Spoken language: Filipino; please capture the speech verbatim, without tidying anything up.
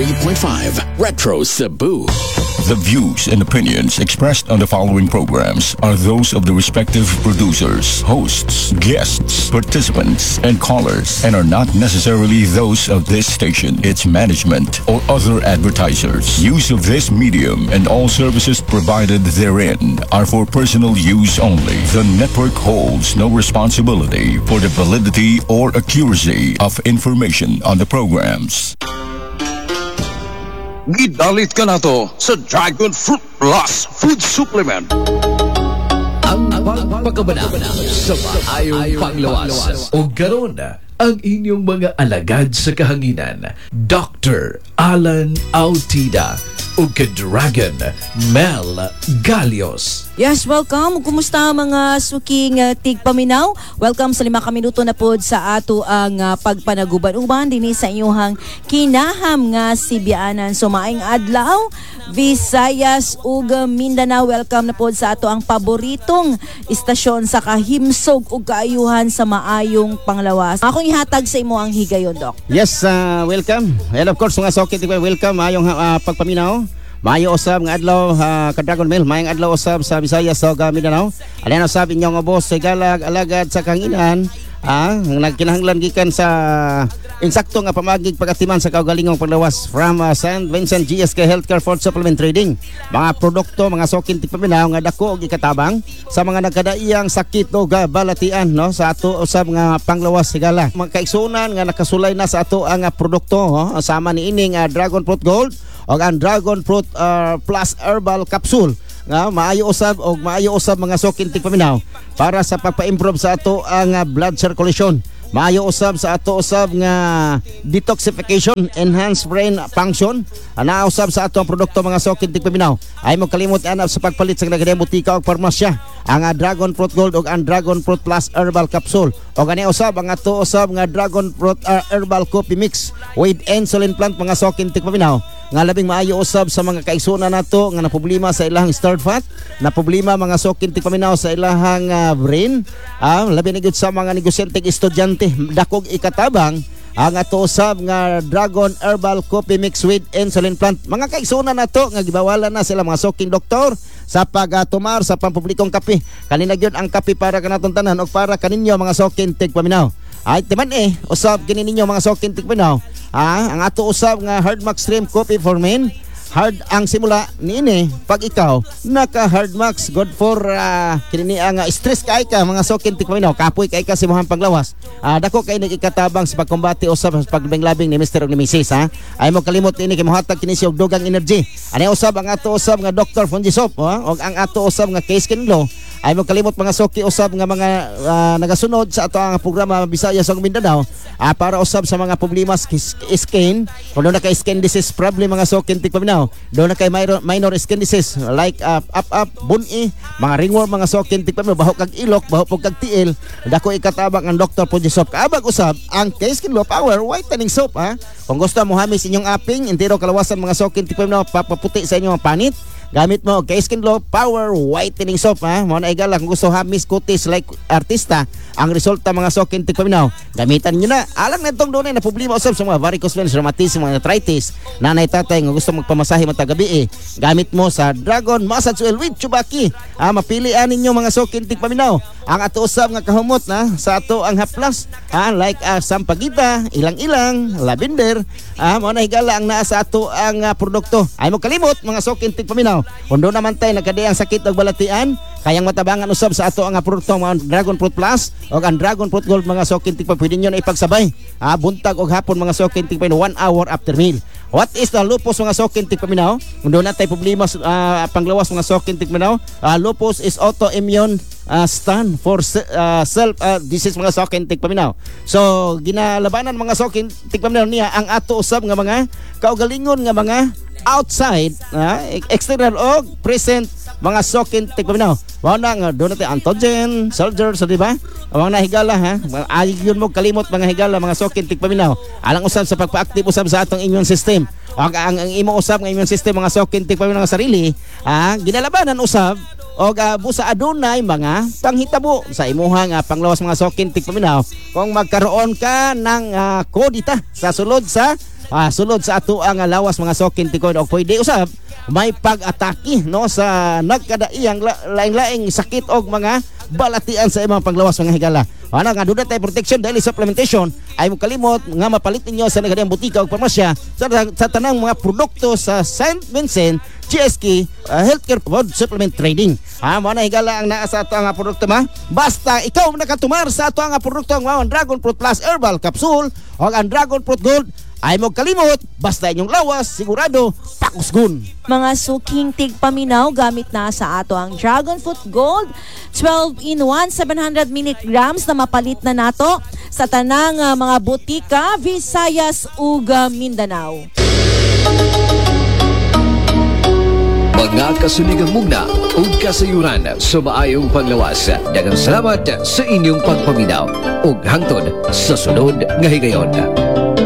ninety-three point five Retro Cebu. The views and opinions expressed on the following programs are those of the respective producers, hosts, guests, participants, and callers, and are not necessarily those of this station, its management, or other advertisers. Use of this medium and all services provided therein are for personal use only. The network holds no responsibility for the validity or accuracy of information on the programs. Gidalit ka na to sa Dragon Fruit Plus Food Supplement. Ang pagpagkabana sa maayong panglawas. O garon ang inyong mga alagad sa kahanginan, Doctor Alan Autida o ka-Dragon Mel Galios. Yes, welcome. Kumusta mga suking uh, tigpaminaw? Welcome sa lima ka minuto na pod sa ato ang uh, pagpanaguban-uban dinhi sa inyong kinaham nga Sibianan. So maayong adlaw, Visayas ug Mindanao. Welcome na pod sa ato ang paboritong istasyon sa kahimsog ug kaayuhan sa maayong panglawas. Akong ihatag sa imo ang higayon, Doc. Yes, uh, welcome. And of course, mga sokit, welcome. Maayong uh, pagpaminaw. Maayo usab nga adlaw uh, ka Dragon Mail, maayong adlaw usab sa Visayas ug Mindanao. Alan usab inyong boss sa galag alagad sa kanginan, ah, nagkinahanglan gikan sa insakto nga pamagig pagatiman sa kaugalingong paglawas from uh, Saint Vincent G S K Healthcare Food Supplement Trading. Mga produkto, mga sokin tigpaminaw nga dako og ikatabang sa mga nagkadaiyang sakit o balatian no sa ato usab nga panglawas sigala. Mga kaigsunan nga nakasulay na sa ato ang uh, produkto, oh, sama ni ining uh, Dragon Fruit Gold o ang Dragon Fruit uh, Plus Herbal Capsule nga maayo usab og maayo usab mga sokin tigpaminaw para sa pagpa-improve sa ato ang uh, blood circulation. Maayo usab sa ato usab nga detoxification, enhanced brain function. Ana usab sa ato ang produkto mga sokin tigpaminaw. Ay mo kalimot anap sa pagpalit sa nagadaang butika og parmasya ang uh, Dragon Fruit Gold ug ang Dragon Fruit Plus Herbal Capsule. O gani usab ang ato usab nga Dragon Fruit uh, Herbal Coffee Mix with insulin plant mga sokin tigpaminaw nga labing maayo usab sa mga kaigsunan nato nga na problema sa ilahang starved fat, na problema mga sokin tigpaminaw sa ilahang uh, brain, ah, labi na gyud sa mga negosyante estudyante dakog ikatabang ang ato usab nga Dragon Herbal Coffee Mix with insulin plant. Mga kaigsunan nato nga gibawalan na sila mga soking doktor sa pagatumar sa pampublikong kape. Kanina gyud ang kape para kanaton tanan o para kaninyo mga sokin tigpaminaw. Ay timan eh usab kini ninyo mga sokin tigpaminaw. Ah, ang ato usab nga Hardmax Stream Coffee for Men. Hard ang simula niini pag ikaw naka Hardmax good for uh, kini ang uh, stress kay ka mga sokin tigpaminaw, kapoy kay ka simuhang panglawas. Ah, dako kay nagikatabang sa pagkombate usab sa pagbinglabing ni Mister ug ni Missus ha. Ay mo kalimot ini kay mohatag kini siya og dugang energy. Ani usab ang ato usab nga Doctor Fungisop oh, og ang ato usab nga K-Skin Glow. Ay mo kalimot mga soki usab nga mga uh, nagasunod sa ato ang programa Visayas ug Mindanao uh, para usab sa mga problema sa skin. Kung na kay skin disease problem mga sokin tigpaminaw, do na kay minor, minor skin disease like uh, up up buni, mga ringworm mga sokin tigpaminaw, baho kag ilok, baho pug kag tiil, dako ikatabang ang Doctor Fungisop. Kaabag usab ang K-Skin Glow Power Whitening Soap ha. Kung gusto mo hamis inyong aping entero kalawasan mga sokin tigpaminaw, papaputi sa inyong panit, gamit mo K-Skin Glow Power Whitening Soap ha. Mo na igala kung gusto hamis kutis like artista, ang resulta mga sokin tigpaminaw, gamitan nyo na. Alam na itong doon na problema usab sa mga varicose veins, rheumatism, mga arthritis, nanay tatay nga gusto magpamasahe matagabi eh, gamit mo sa Dragon Massage Oil with Chubaki. Ah, mapilian ninyo mga sokin tigpaminaw ang ato usab nga kahumot na sa ato ang haplas ah, like uh, sampagita, ilang-ilang, lavender. Ah, mo na higala ang naa sa ato ang uh, produkto. Ay mo kalimot mga sokin tigpaminaw, kundo naman tay nagkadiyang sakit ug balatian, kayang matabangan usab sa ato ang uh, produkto mga Dragon Fruit Plus o ang Dragon Fruit Gold mga sokin tigpa, pwede nyo na ipagsabay ah, buntag o hapon mga sokin tigpa, one hour after meal. What is the lupus mga sokin tigpaminaw? Kundo na tay problema uh, panglawas mga sokin tigpaminaw. Uh, lupus is autoimmune uh, stand for uh, self uh, disease mga sokin tigpaminaw. So ginalabanan mga sokin tigpaminaw niya ang ato usab nga mga kaugalingon nga mga outside uh, external o present mga sokin tigpaminaw. Wa na nga do natin antigen soldier so di ba? Wa na higala ha. Ayun mo kalimot mga higala mga sokin tigpaminaw. Alang usab sa pagpa-active usab sa atong immune system. Ang ang, ang imo usab nga immune system mga sokin tigpaminaw nga sarili, ah ginalabanan usab og uh, busa adunay mga panghitabo sa imuhang uh, panglawas mga sokin tigpaminaw kung magkaroon ka ng uh, kodita sa sulod sa ah, sulod sa ato ang ah, lawas mga sokin tikoy og pwede usab may pag-atake no sa nagkadaiyang la- laing-laing sakit og mga balatian sa imong panglawas mga higala. Ano nga duda tay protection dahil supplementation ay mo kalimot nga mapalit ninyo sa nagadiyang butika o parmasya sa, sa tanang mga produkto sa Saint Vincent G S K uh, Healthcare Food Supplement Trading. Ha mo na higala ang naa sa ato nga produkto ma. Basta ikaw nakatumar sa ato nga produkto ang Dragon Fruit Plus Herbal Capsule o ang Dragon Fruit Gold ay mo kalimot basta inyong lawas sigurado pakusgon. Mga suking tigpaminaw gamit na sa ato ang Dragon Fruit Gold twelve in one seven hundred milligrams na mapalit na nato sa tanang uh, mga butika Visayas ug uh, Mindanao. Mga kasuligang mugna ug kasayuran sa maayong panglawas. Daghang salamat sa inyong pagpaminaw ug hangtod sa sunod nga higayon.